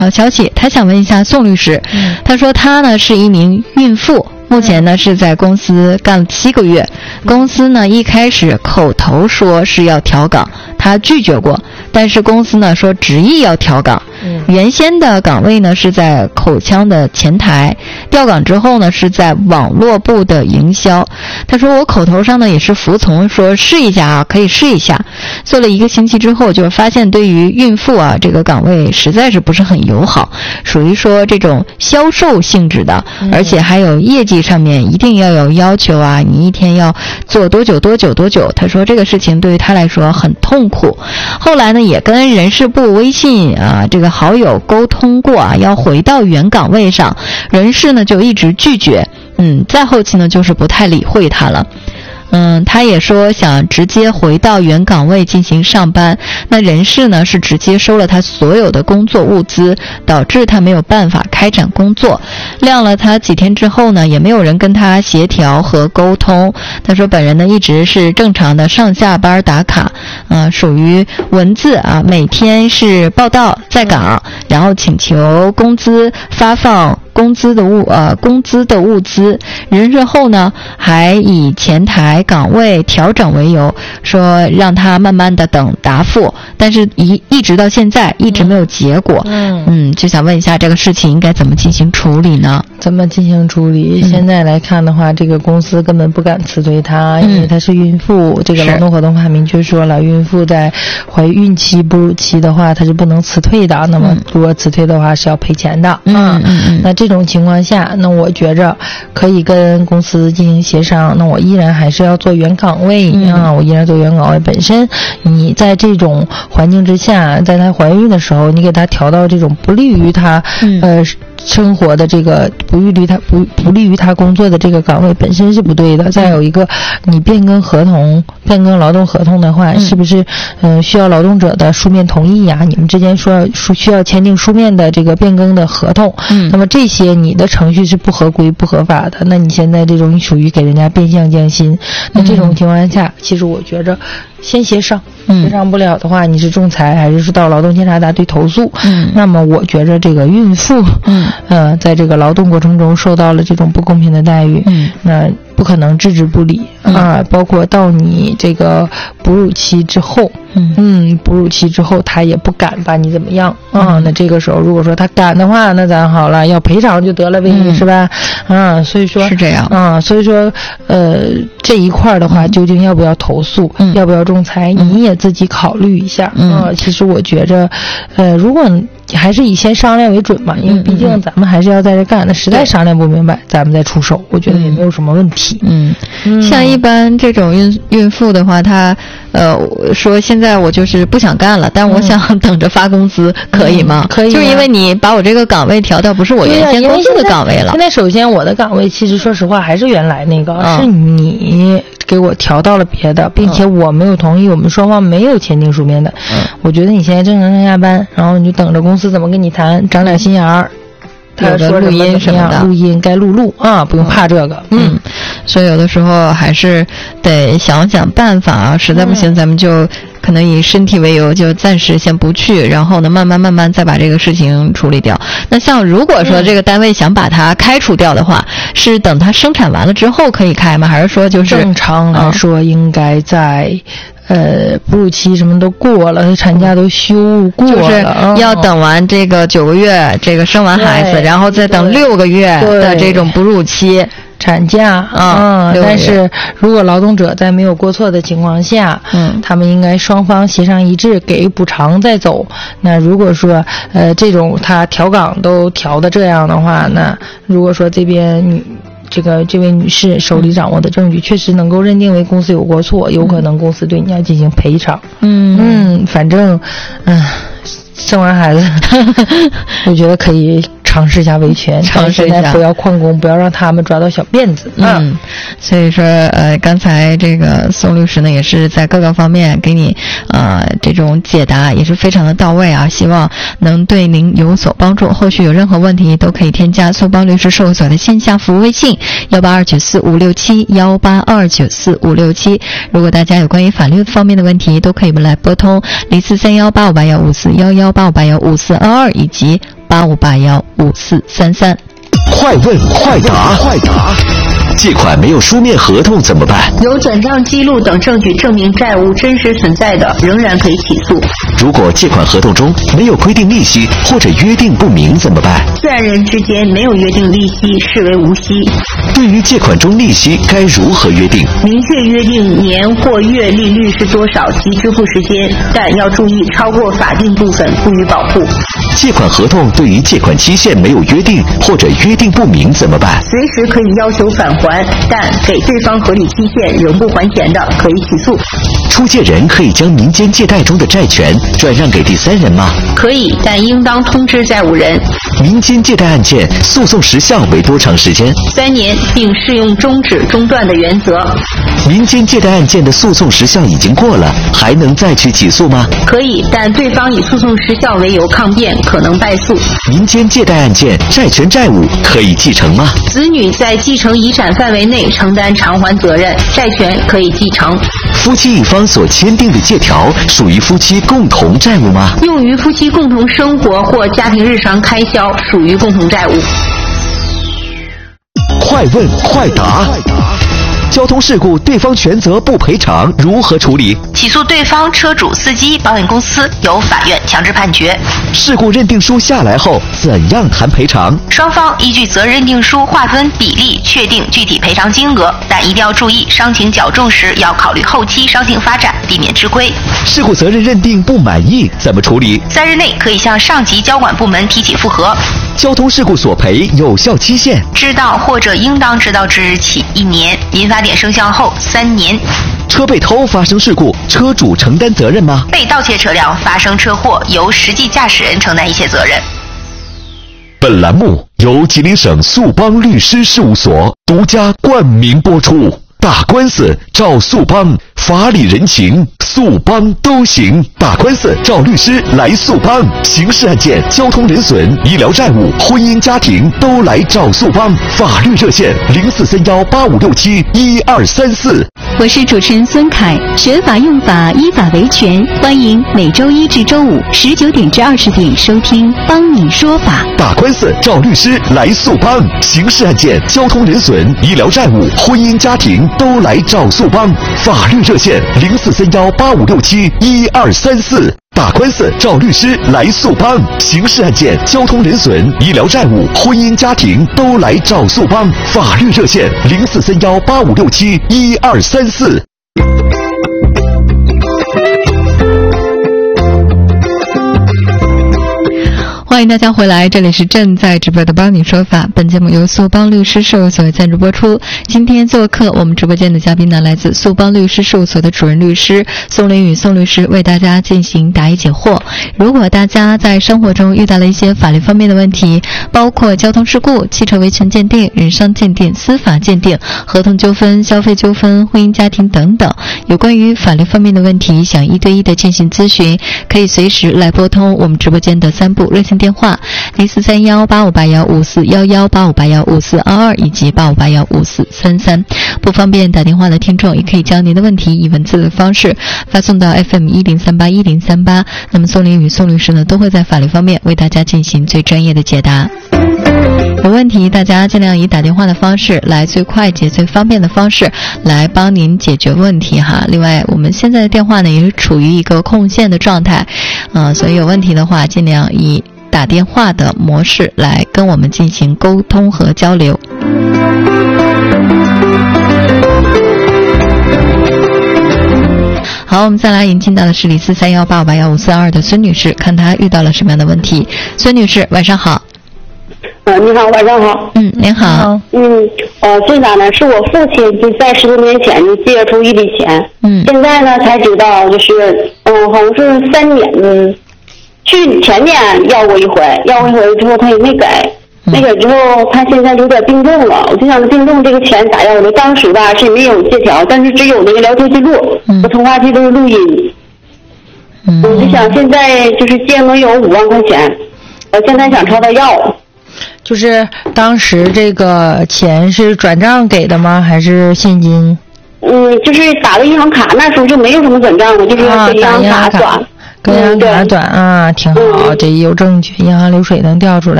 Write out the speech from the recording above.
消息，他想问一下宋律师，他说他呢是一名孕妇，目前呢是在公司干了7个月，公司呢一开始口头说是要调岗，他拒绝过，但是公司呢说执意要调岗。原先的岗位呢是在口腔的前台，调岗之后呢是在网络部的营销。他说我口头上呢也是服从，说试一下啊，可以试一下。做了1个星期之后，就发现对于孕妇啊这个岗位实在是不是很友好，属于说这种销售性质的，而且还有业绩上面一定要有要求啊，你一天要做多久。他说这个事情对于他来说很痛苦。后来呢也跟人事部微信啊这个好友沟通过啊，要回到原岗位上，人事呢就一直拒绝，再后期呢就是不太理会他了。他也说想直接回到原岗位进行上班，那人事呢是直接收了他所有的工作物资，导致他没有办法开展工作。晾了他几天之后呢，也没有人跟他协调和沟通。他说本人呢一直是正常的上下班打卡，属于文字啊，每天是报到在岗，然后请求工资发放工资的物资。人事后呢还以前台岗位调整为由，说让他慢慢的等答复，但是一直到现在一直没有结果。就想问一下这个事情应该怎么进行处理呢？ 怎么进行处理？现在来看的话，这个公司根本不敢辞退她，因为她是孕妇。这个劳动合同法明确说了，孕妇在怀孕期、哺乳期的话，她是不能辞退的。那么如果辞退的话是要赔钱的。那这种情况下，那我觉着可以跟公司进行协商。那我依然还是要做原岗位我依然做原岗位。本身你在这种环境之下，在她怀孕的时候，你给她调到这种不利于她生活的这个不利于他工作的这个岗位本身是不对的。再有一个，你变更劳动合同的话，是不是需要劳动者的书面同意呀？你们之间需要签订书面的这个变更的合同。那么这些你的程序是不合规不合法的，那你现在这种属于给人家变相降薪。那这种情况下，其实我觉着先协商，协商不了的话，你是仲裁还是到劳动监察大队投诉？那么我觉着这个孕妇在这个劳动过程中受到了这种不公平的待遇，那不可能置之不理包括到你这个哺乳期之后，哺乳期之后他也不敢把你怎么样那这个时候如果说他敢的话，那咱好了，要赔偿就得了呗，是吧？所以说是这样所以说这一块的话，究竟要不要投诉，要不要仲裁，你也自己考虑一下其实我觉着如果还是以先商量为准嘛，因为毕竟咱们还是要在这干的，实在商量不明白，咱们再出手，我觉得也没有什么问题。 像一般这种孕妇的话，她说现在我就是不想干了，但我想等着发工资，可以吗？ 可以， 就是因为你把我这个岗位调到不是我原先公司的岗位了。 现在首先我的岗位其实说实话还是原来那个，是你给我调到了别的，并且我没有同意，我们双方没有签订书面的。我觉得你现在正常上下班，然后你就等着公司怎么跟你谈，长点心眼儿。 有的录音什么的， 录音该录不用怕这个。 所以有的时候还是得想想办法啊，实在不行咱们就可能以身体为由，就暂时先不去，然后呢慢慢再把这个事情处理掉。那像如果说这个单位想把它开除掉的话，是等它生产完了之后可以开吗？还是说就是正常来说应该在哺乳期什么都过了，产假都休过了， 就是要等完这个9个月，这个生完孩子，然后再等6个月的这种哺乳期。 产假但是如果劳动者在没有过错的情况下，他们应该双方协商一致给补偿再走。那如果说这种他调岗都调的这样的话，那如果说这边这位女士手里掌握的证据确实能够认定为公司有过错，有可能公司对你要进行赔偿。反正生完孩子我觉得可以尝试一下维权， 尝试一下， 不要旷工，不要让他们抓到小辫子。 所以说刚才这个宋律师呢也是在各个方面给你这种解答也是非常的到位啊，希望能对您有所帮助。后续有任何问题都可以添加苏邦律师事务所的线下服务微信182945567，182945567。如果大家有关于法律方面的问题，都可以来拨通04318581541185815422以及 11185815433。 快问快答，借款没有书面合同怎么办？ 有转账记录等证据证明债务真实存在的，仍然可以起诉。 如果借款合同中没有规定利息或者约定不明怎么办？ 自然人之间没有约定利息，视为无息。 对于借款中利息该如何约定？ 明确约定年或月利率是多少及支付时间，但要注意超过法定部分不予保护。 借款合同对于借款期限没有约定或者约定不明怎么办？ 随时可以要求返还，但给对方合理期限仍不还钱的，可以起诉。 出借人可以将民间借贷中的债权转让给第三人吗？ 可以，但应当通知债务人。 民间借贷案件诉讼时效为多长时间 ？3年，并适用终止中断的原则。 民间借贷案件的诉讼时效已经过了，还能再去起诉吗？ 可以，但对方以诉讼时效为由抗辩，可能败诉。 民间借贷案件债权债务可以继承吗？ 子女在继承遗产范围内承担偿还责任，债权可以继承。 夫妻一方所签订的借条属于夫妻共同债务吗？ 用于夫妻共同生活或家庭日常开销，属于共同债务。 快问快答。交通事故对方全责不赔偿如何处理？ 起诉对方车主、司机、保险公司，由法院强制判决。 事故认定书下来后怎样谈赔偿？ 双方依据责任认定书划分比例确定具体赔偿金额，但一定要注意伤情较重时要考虑后期伤情发展，避免吃亏。 事故责任认定不满意怎么处理 ？3日内可以向上级交管部门提起复核。 交通事故索赔有效期限？ 知道或者应当知道之日起1年，民法典生效后3年。 车被偷发生事故，车主承担责任吗？ 被盗窃车辆发生车祸，由实际驾驶人承担一切责任。 本栏目由吉林省速邦律师事务所独家冠名播出。打官司找速邦，法理人情速邦都行。打官司找律师来速邦，刑事案件、交通人损、医疗债务、婚姻家庭都来找速邦。法律热线043185671234。 我是主持人孙凯，学法用法，依法维权。欢迎每周1至周519点至20点收听帮你说法。 打官司找律师来速邦，刑事案件、交通人损、医疗债务、婚姻家庭都来找速邦。法律热线043185671234。打官司找律师来速邦，刑事案件、交通人损、医疗债务、婚姻家庭都来找速邦。法律热线043185671234。 欢迎大家回来，这里是正在直播的帮你说法。本节目由速邦律师事务所赞助播出。今天做客我们直播间的嘉宾呢，来自速邦律师事务所的主任律师宋林宇宋律师，为大家进行答疑解惑。如果大家在生活中遇到了一些法律方面的问题，包括交通事故、汽车维权鉴定、人伤鉴定、司法鉴定、合同纠纷、消费纠纷、婚姻家庭等等，有关于法律方面的问题，想1对1的进行咨询，可以随时来拨通我们直播间的3部热线电话04318581541185815422以及85815433。不方便打电话的听众，也可以将您的问题以文字的方式发送到 FM10381038。那么宋林宇宋律师呢，都会在法律方面为大家进行最专业的解答。有问题大家尽量以打电话的方式来最快捷最方便的方式来帮您解决问题哈。另外我们现在的电话呢也是处于一个空线的状态，所以有问题的话尽量以打电话的模式来跟我们进行沟通和交流。好，我们再来引进到的是李43185815422的孙女士，看她遇到了什么样的问题。孙女士晚上好。 你好，晚上好。 您好。 最早呢是我父亲就在10多年前就借出一笔钱，现在呢才知道就是好像是3年，前年要过一回之后他也没给，没给之后他现在有点病重了，我就想病重这个钱咋要的？当时吧是没有借条，但是只有那个聊天记录，和通话记录录音。我就想现在就是借能有5万块钱，我现在想朝他要。 就是当时这个钱是转账给的吗？还是现金？ 就是打的银行卡，那时候就没有什么转账的，就是给银行卡转。 隔阳卡短啊，挺好，这有证据，银行流水能调出来。